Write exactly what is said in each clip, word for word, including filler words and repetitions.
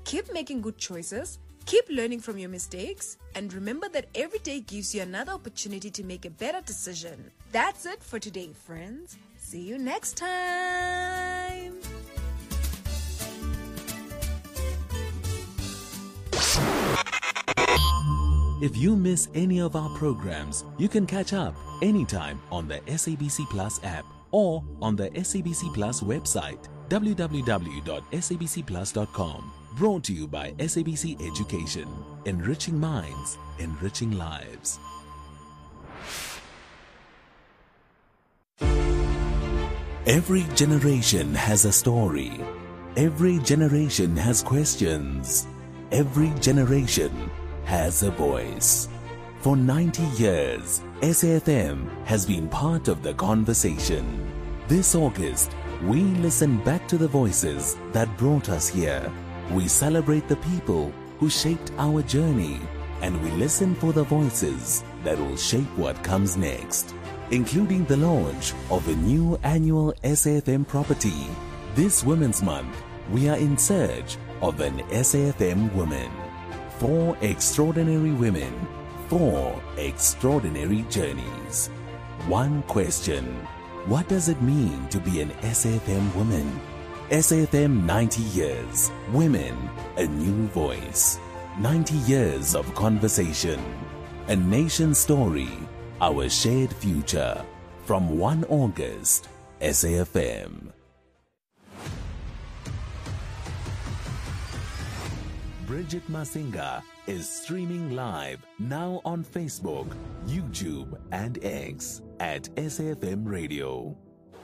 keep making good choices, keep learning from your mistakes, and remember that every day gives you another opportunity to make a better decision. That's it for today, friends. See you next time. If you miss any of our programs, you can catch up anytime on the S A B C Plus app or on the S A B C Plus website, w w w dot s a b c plus dot com. Brought to you by S A B C Education. Enriching minds, enriching lives. Every generation has a story. Every generation has questions. Every generation has a voice. For ninety years, S A F M has been part of the conversation. This August, we listen back to the voices that brought us here. We celebrate the people who shaped our journey, and we listen for the voices that will shape what comes next, including the launch of a new annual S A F M property. This Women's Month, we are in search of an S A F M woman. Four extraordinary women, four extraordinary journeys. One question: what does it mean to be an S A F M woman? S A F M ninety years. Women, a new voice. ninety years of conversation. A nation story. Our shared future. From first of August, S A F M. Bridget Masinga is streaming live now on Facebook, YouTube, and X at S A F M Radio.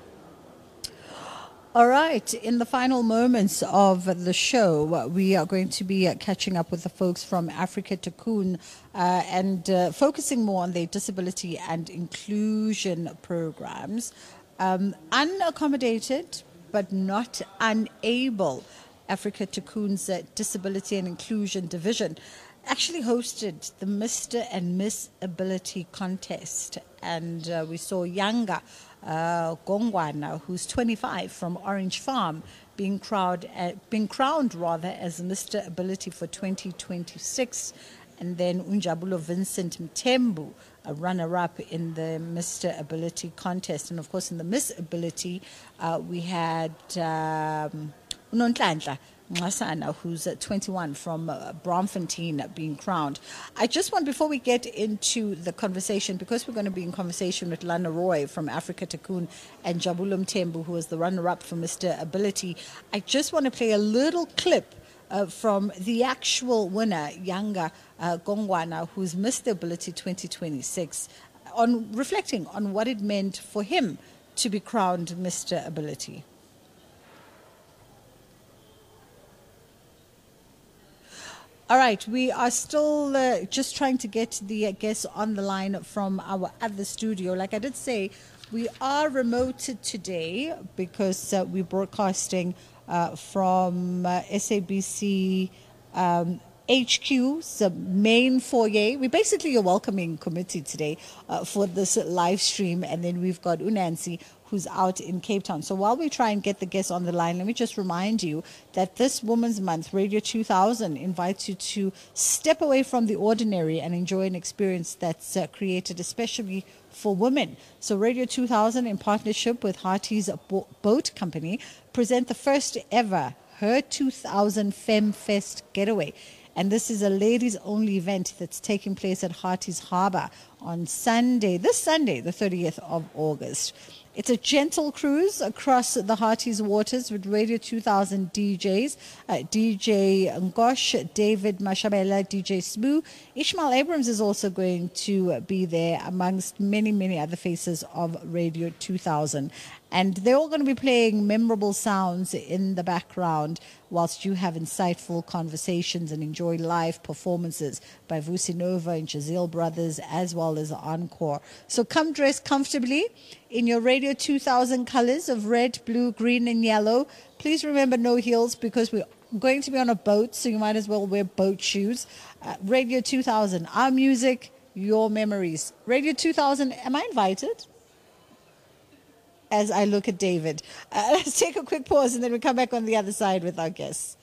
All right, in the final moments of the show, we are going to be catching up with the folks from Africa Tikkun uh, and uh, focusing more on their disability and inclusion programs. Um, unaccommodated, but not unable. Africa Tikkun's uh, Disability and Inclusion Division actually hosted the Mister and Miss Ability contest, and uh, we saw Yanga uh, Gongwana, who's twenty-five, from Orange Farm, being crowned, uh, being crowned rather as Mister Ability for twenty twenty-six, and then Unjabulo Vincent Mtembu, a runner-up in the Mister Ability contest, and of course in the Miss Ability uh, we had Um, Unonhlanhla Nxasana, who's uh, twenty-one, from uh, Braamfontein, uh, being crowned. I just want, before we get into the conversation, because we're going to be in conversation with Lana Roy from Africa Tikkun and Jabulum Tembu, who is the runner-up for Mister Ability, I just want to play a little clip uh, from the actual winner, Yanga uh, Gongwana, who's Mister Ability twenty twenty-six, on reflecting on what it meant for him to be crowned Mister Ability. All right, we are still uh, just trying to get the uh, guests on the line from our other studio. Like I did say, we are remoted today because uh, we're broadcasting uh, from uh, S A B C um, H Q, the main foyer. We're basically a welcoming committee today uh, for this live stream, and then we've got Unansi, who's out in Cape Town. So while we try and get the guests on the line, let me just remind you that this Women's Month, Radio two thousand invites you to step away from the ordinary and enjoy an experience that's uh, created especially for women. So Radio two thousand, in partnership with Harty's Bo- Boat Company, present the first ever Her two thousand Femme Fest Getaway. And this is a ladies-only event that's taking place at Harty's Harbour on Sunday, this Sunday, the thirtieth of August. It's a gentle cruise across the Harty's waters with Radio two thousand D Js, uh, D J Ngosh, David Mashabela, D J Smoo. Ishmael Abrams is also going to be there, amongst many, many other faces of Radio two thousand. And they're all going to be playing memorable sounds in the background whilst you have insightful conversations and enjoy live performances by Vusi Nova and Jazeel Brothers, as well as Encore. So come dressed comfortably in your Radio two thousand colors of red, blue, green, and yellow. Please remember no heels, because we're going to be on a boat, so you might as well wear boat shoes. Uh, Radio two thousand, our music, your memories. Radio two thousand, am I invited? As I look at David. Uh, let's take a quick pause and then we'll come back on the other side with our guests.